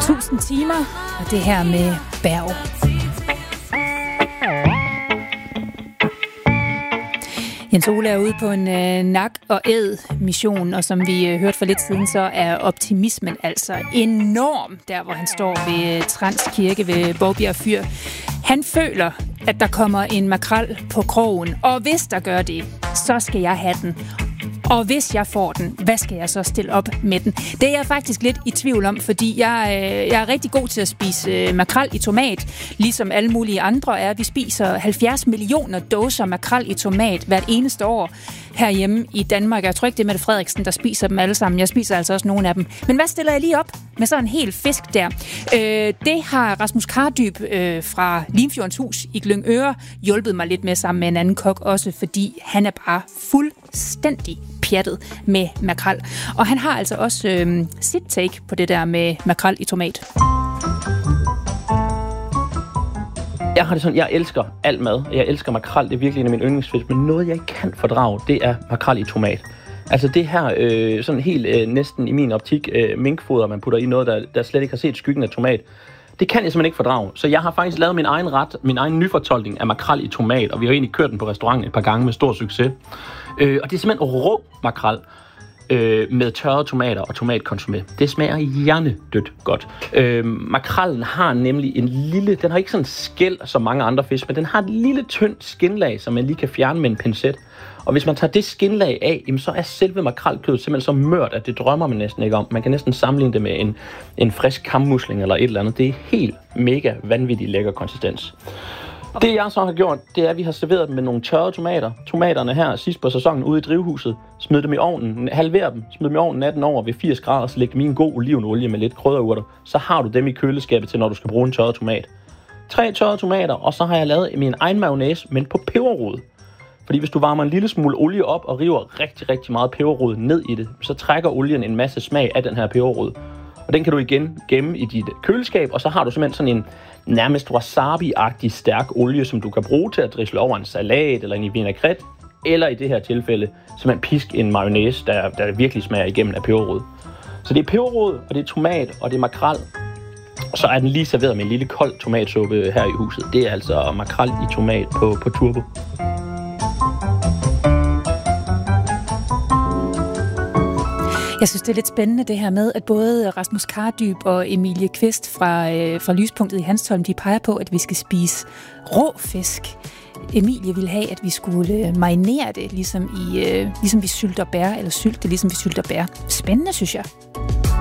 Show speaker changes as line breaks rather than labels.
1000 timer, og det her med Berg. Jens Ole er ude på en nak- og æd-mission, og som vi hørte for lidt siden, så er optimismen altså enorm, der hvor han står ved Trans Kirke ved Bovbjerg Fyr. Han føler, at der kommer en makrel på krogen, og hvis der gør det, så skal jeg have den. Og hvis jeg får den, hvad skal jeg så stille op med den? Det er jeg faktisk lidt i tvivl om, fordi jeg er rigtig god til at spise makrel i tomat, ligesom alle mulige andre er. Vi spiser 70 millioner dåser makrel i tomat hvert eneste år herhjemme i Danmark. Jeg tror ikke, det er Mette Frederiksen, der spiser dem alle sammen. Jeg spiser altså også nogle af dem. Men hvad stiller jeg lige op med sådan en hel fisk der? Det har Rasmus Kardyb fra Limfjordens Hus i Glyngøre hjulpet mig lidt med sammen med en anden kok også, fordi han er bare fuldstændig pjattet med makrel. Og han har altså også sit take på det der med makrel i tomat.
Jeg har det sådan, jeg elsker alt mad. Jeg elsker makrel, det er virkelig en af mine yndlingsfisk. Men noget, jeg ikke kan fordrage, det er makrel i tomat. Altså det her, sådan helt næsten i min optik, minkfoder, man putter i noget, der slet ikke har set skyggen af tomat. Det kan jeg simpelthen ikke fordrage. Så jeg har faktisk lavet min egen ret, min egen nyfortolkning af makrel i tomat. Og vi har egentlig kørt den på restauranten et par gange med stor succes. Og det er simpelthen rå makrel med tørrede tomater og tomatkonsumé. Det smager hjernedødt godt. Makrellen har nemlig en lille, den har ikke sådan en skæl som mange andre fisk, men den har et lille tyndt skinlag, som man lige kan fjerne med en pincet. Og hvis man tager det skinlag af, så er selve makrelkødet simpelthen så mørt, at det drømmer man næsten ikke om. Man kan næsten sammenligne det med en frisk kammusling eller et eller andet. Det er helt mega vanvittigt lækker konsistens. Det jeg så har gjort, det er, at vi har serveret dem med nogle tørrede tomater. Tomaterne her sidst på sæsonen ude i drivhuset. Smid dem i ovnen, halver dem, smid dem i ovnen natten over ved 80 grader, så læg dem i en god olivenolie med lidt krydderurter. Så har du dem i køleskabet til, når du skal bruge en tørret tomat. 3 tørrede tomater, og så har jeg lavet min egen mayonnaise, men på peberrod. Fordi hvis du varmer en lille smule olie op og river rigtig, rigtig meget peberrod ned i det, så trækker olien en masse smag af den her peberrod. Og den kan du igen gemme i dit køleskab, og så har du simpelthen sådan en nærmest wasabi-agtig stærk olie, som du kan bruge til at drisle over en salat eller en vinaigrette, eller i det her tilfælde simpelthen pisk en mayonnaise, der virkelig smager igennem af peberrod. Så det er peberrod, og det er tomat, og det er makrel. Og så er den lige serveret med en lille kold tomatsuppe her i huset. Det er altså makrel i tomat på turbo.
Jeg synes, det er lidt spændende det her med, at både Rasmus Kardyb og Emilie Kvist fra Lyspunktet i Hanstholm, de peger på, at vi skal spise rå fisk. Emilie ville have, at vi skulle marinere det, ligesom vi sylter bær, eller sylte, ligesom vi sylter bær. Spændende, synes jeg.